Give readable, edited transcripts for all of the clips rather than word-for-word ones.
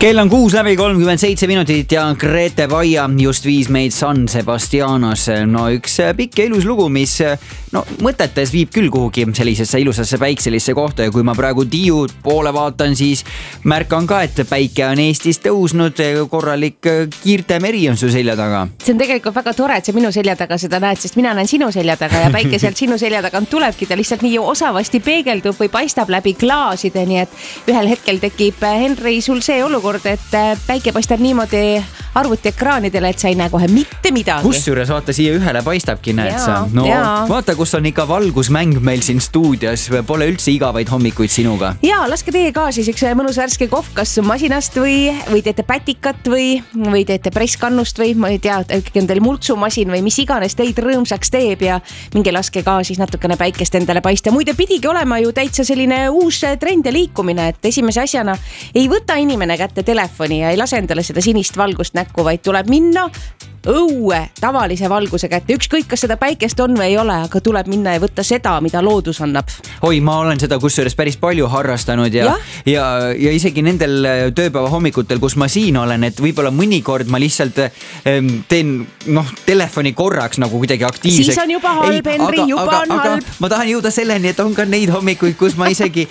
Kell on 6:37 minutit ja Grete Paia just viis meid San Sebastianos. No üks pikk ja ilus lugu, mis mõtetes viib küll kuhugi sellisesse ilusasse päikselisse kohta. Ja kui ma praegu Tiiu poole vaatan, siis märkan ka, et päike on Eestis tõusnud. Korralik kiirte meri on su selja taga. See on tegelikult väga tore, et sa minu selja taga seda näed, sest mina näen sinu selja taga ja päike sealt sinu selja taga tulebki. Ta lihtsalt nii osavasti peegeldub või paistab läbi klaaside, nii et ühel hetkel tekib, Henri, sul see olukord, et päike paistab niimoodi arvutiekraanidele, et sa ei näe kohe mitte midagi. Kusjuures vaata, siia ühele paistabki, näed sa. No vaata, kus on ikka valgusmäng meil siin stuudios. Pole üldse igavaid hommikuid sinuga. Ja, laske teie ka siis üks mõnus värske kohv kas masinast või teete pätikat või teete presskannust või ma ei tea, on teil multsumasin või mis iganes teid rõõmsaks teeb ja minge laske ka siis natukene päikest endale paista. Muide pidigi olema ju täitsa selline uus trend ja liikumine, et esimese asjana ei võta inimene kätte telefoni ja ei lase endale seda sinist valgust näkku, vaid tuleb minna õue tavalise valguse kätte. Ükskõik, kas seda päikest on või ei ole, aga tuleb minna ja võtta seda, mida loodus annab. Oi, ma olen seda kusjuures päris palju harrastanud ja isegi nendel tööpäeva hommikutel, kus ma siin olen, et võib-olla mõnikord ma lihtsalt teen telefoni korraks nagu kuidagi aktiivseks. Siis on juba halb, Henri, juba on halb. Ma tahan jõuda selleni, et on ka neid hommikuid, kus ma isegi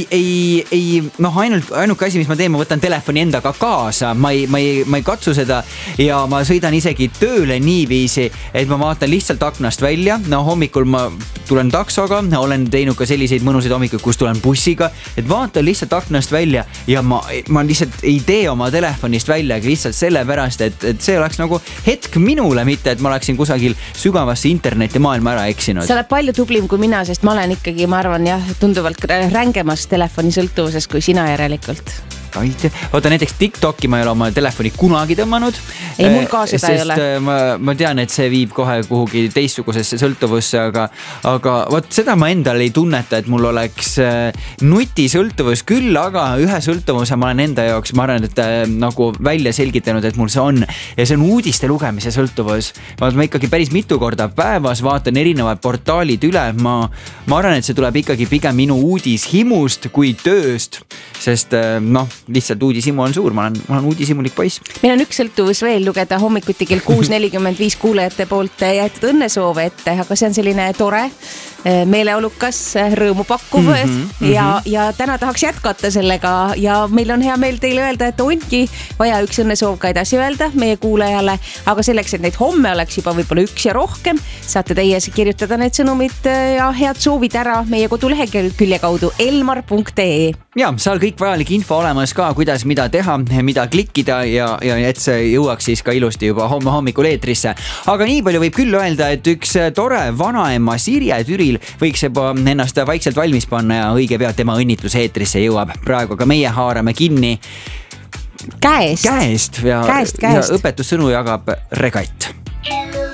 ainuke asi, mis ma teen, ma võtan telefoni endaga kaasa. Ma ei katsu seda ja ma sõidan isegi tööle niiviisi, et ma vaatan lihtsalt aknast välja. Hommikul ma tulen taksoga, olen teinud ka selliseid mõnusid hommikuid, kus tulen bussiga, et vaatan lihtsalt aknast välja ja ma lihtsalt ei tee oma telefonist välja lihtsalt sellepärast, et see oleks nagu hetk minule, mitte et ma oleksin kusagil sügavasse interneti maailma ära eksinud. Sa oled palju tublim kui mina, sest ma olen ikkagi, ma arvan, tunduvalt rängemas telefoni sõltuvuses kui sina järelikult. Oota, näiteks TikToki ma ei ole oma telefoni kunagi tõmmanud. Ei, mul ka seda ei ole. Ma tean, et see viib kohe kuhugi teistsugusesse sõltuvusse, aga seda ma endal ei tunneta, et mul oleks nutisõltuvus küll, aga ühe sõltuvuse ma olen enda jaoks, ma arvan, et nagu välja selgitanud, et mul see on. Ja see on uudiste lugemise sõltuvus. Ma ikkagi päris mitu korda päevas vaatan erinevad portaalid üle. Ma arvan, et see tuleb ikkagi pigem minu uudishimust kui tööst, sest lihtsalt uudishimu on suur, ma olen uudishimulik poiss. Meil on üks sõltuvus veel lugeda hommikuti kell 6:45 kuulajate poolt jäetud õnnesoove ette, aga see on selline tore, meeleolukas, rõõmupakkuv ja täna tahaks jätkata sellega ja meil on hea meel teile öelda, et ongi vaja üks õnnesoov ka edasi öelda meie kuulajale, aga selleks, et neid homme oleks juba võib-olla üks ja rohkem, saate teie kirjutada need sõnumid ja head soovid ära meie kodulehekülje kaudu elmar.ee. Ja, seal kõik vajalik info olemas ka, kuidas mida teha, mida klikkida ja et see jõuaks siis ka ilusti juba homme hommikul eetrisse. Aga nii palju võib küll öelda, et üks tore vanaema Sirje Türil võiks juba ennast vaikselt valmis panna ja õige pea tema õnnitlus eetrisse jõuab. Praegu ka meie haarame kinni käest ja õpetussõnu jagab Regatt.